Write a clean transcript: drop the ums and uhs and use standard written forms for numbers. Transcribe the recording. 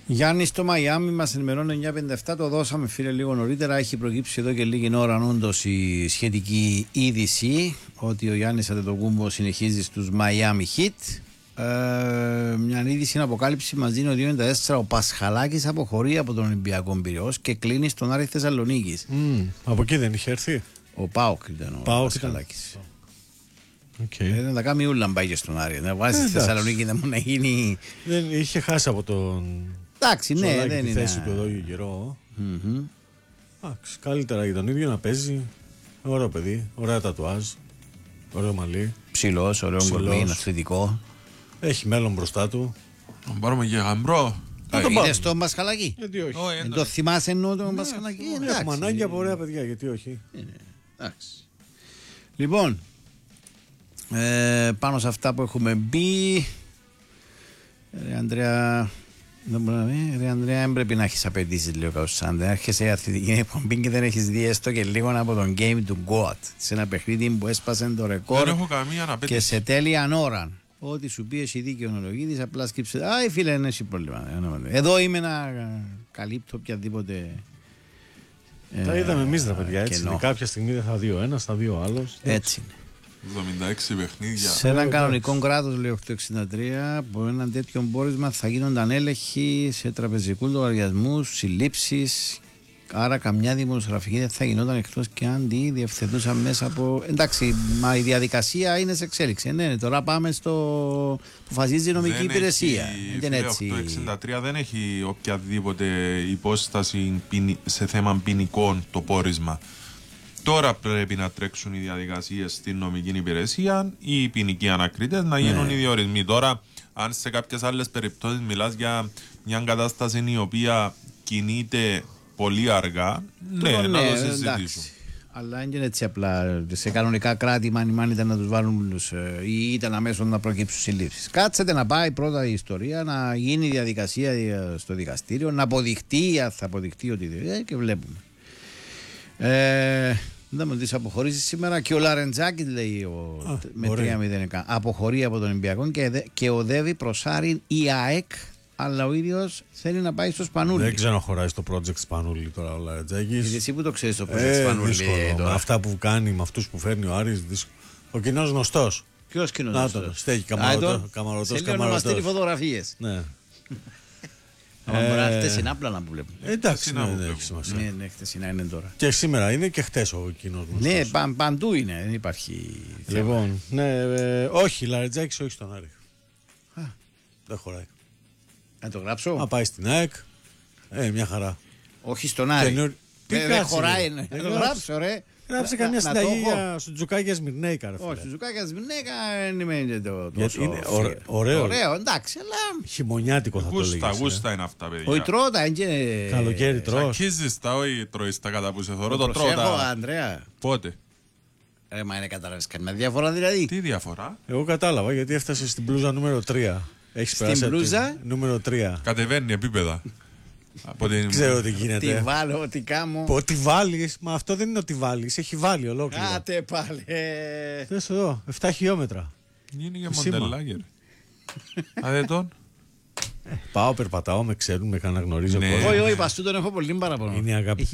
Γιάννη στο Μαϊάμι μας ενημερώνει 9:57. Το δώσαμε φίλε λίγο νωρίτερα. Έχει προκύψει εδώ και λίγη ώρα όντως η σχετική είδηση ότι ο Γιάννης Αντετοκούμπο συνεχίζει στους Miami Heat. Μια είδηση αποκάλυψη μας δίνει ότι 2-4 ο Πασχαλάκης αποχωρεί από τον Ολυμπιακό Πειραιώς και κλείνει στον Άρη Θεσσαλονίκης. Από εκεί δεν είχε έρθει. Ο ΠΑΟΚ ήταν ο Πασχαλάκης. Δεν τα κάνει ούλα πάει και στον Άρη. Να βάζει στη Θεσσαλονίκη να μου να γίνει. Δεν είχε χάσει από τον. Εντάξει, ναι, δεν είναι. Θέση του εδώ για καιρό. Καλύτερα για τον ίδιο να παίζει. Ωραίο παιδί, ωραία τατουάζ. Ωραίο μαλλί. Ψηλός, ωραίο γκολμί, αθλητικό. Έχει μέλλον μπροστά του. Τον πάρουμε για γαμπρό. Είναι στο Πασχαλάκη. Γιατί όχι. Δεν το θυμάσαι εννοώ τον Πασχαλάκη. Έχουμε ανάγκη από ωραία παιδιά, γιατί όχι. Εντάξει. Λοιπόν, πάνω σε αυτά που έχουμε μπει, ρε Ανδρέα, δεν πρέπει να έχεις απαιτήσεις, λέει ο Καουσάν. Δεν έρχεσαι η αθλητική εκπομπή και δεν έχεις δει έστω και λίγο από τον game του GOAT, σε ένα παιχνίδι που έσπασε το ρεκόρ. Δεν έχω καμία απαιτήση. Και σε τέλεια ώρα. Ό,τι σου πει εσύ δικαιολογητής, απλά σκύψε. Α, φίλε, δεν έχει πρόβλημα. Εδώ είμαι να καλύπτω οποιαδήποτε. Τα είδαμε εμείς τα παιδιά έτσι. Κάποια στιγμή δεν θα δει ο ένας, θα δει ο άλλος. Έτσι είναι. 76 παιχνίδια. Σε έναν κανονικό κράτος, λέει 863, από έναν τέτοιο πόρισμα θα γίνονταν έλεγχοι σε τραπεζικούς λογαριασμούς, συλλήψεις. Άρα, καμιά δημοσιογραφική δεν θα γινόταν εκτός και αν τη διευθετούσαν μέσα από. Εντάξει, μα η διαδικασία είναι σε εξέλιξη. Ναι, τώρα πάμε στο. Αποφασίζει η νομική υπηρεσία. Δεν έτσι. Το 863 δεν έχει οποιαδήποτε υπόσταση σε θέμα ποινικών το πόρισμα. Τώρα πρέπει να τρέξουν οι διαδικασίες στην νομική υπηρεσία ή οι ποινικοί ανακρίτες να γίνουν οι διορισμοί. Τώρα, αν σε κάποιες άλλες περιπτώσεις μιλάς για μια κατάσταση η οποία κινείται πολύ αργά, ναι, να το συζητήσουν. Αλλά είναι έτσι απλά. Σε κανονικά κράτη, μάνι ήταν να τους βάλουν ή ήταν αμέσως να προκύψουν συλλήψεις. Κάτσετε να πάει πρώτα η ιστορία, να γίνει η διαδικασία στο δικαστήριο, να αποδειχτεί, θα αποδειχτεί ότι και βλέπουμε. Είδαμε τις αποχωρήσεις σήμερα και ο Λαρεντζάκης λέει με 3-0 αποχωρεί από τον Ολυμπιακό και οδεύει προς Άρη η ΑΕΚ, αλλά ο ίδιος θέλει να πάει στο Σπανούλι. Δεν ξέρω αν χωράει στο project Σπανούλι τώρα ο Λαρεντζάκης. Και εσύ που το ξέρεις το project Σπανούλι. Με αυτά που κάνει, με αυτούς που φέρνει ο Άρης, ο κοινός γνωστός. Ποιος κοινός γνωστός? Στέκει καμαρωτός. Σε λίγο να στείλει φωτογραφίες. Ναι. Αλλά μπορεί να χτεσινά πλάνα που βλέπουμε. Εντάξει, δεν έχει σημασία. Ναι, χτεσινά είναι τώρα. Και σήμερα είναι και χτες ο κοινός γνωστός. Ναι, παντού είναι, δεν υπάρχει. Λοιπόν, ναι, όχι, Λαρεντζάκης όχι στον Άρη. Δεν χωράει. Να το γράψω. Να πάει στην ΑΕΚ. Μια χαρά. Όχι στον Άρη. Δεν χωράει, να το γράψω, ρε. Γράψε καμιά συνταγή για Σουτζουκάκια Σμυρνέικα. Όχι, Σουτζουκάκια Σμυρνέικα δεν είναι το τόσο. Είναι ωραίο. Ωραίο, εντάξει, αλλά. Χειμωνιάτικο θα το λέγεις. Γούστα είναι αυτά, παιδιά. Όχι τρώτα, είναι. Καλοκαίρι τρως. Σακίζεις τα, όχι τρώεις τα κατά που σε θωρώ, το τρώτα. Προσέχω, Ανδρέα. Πότε? Μα είναι καταλάβεις καμιά διαφορά δηλαδή. Τι διαφορά? Εγώ κατάλαβα γιατί έφτασε στην μπλούζα νούμερο 3. Έχεις περάσει στην μπλούζα νούμερο 3. Κατεβαίνει επίπεδα. Ξέρω τι γίνεται. Τι βάλω, τι κάμω. Ό,τι βάλεις, μα αυτό δεν είναι ότι βάλεις, έχει βάλει ολόκληρο. Κάτε πάλι. Θες εδώ, 7 χιλιόμετρα. Είναι για μοντελάγερ. Αδετόν. Πάω, περπατάω, με ξέρουν, με αναγνωρίζει ο κόσμος. Όχι, παστού τον έχω πολύ παραπονό. Είναι η αγάπη.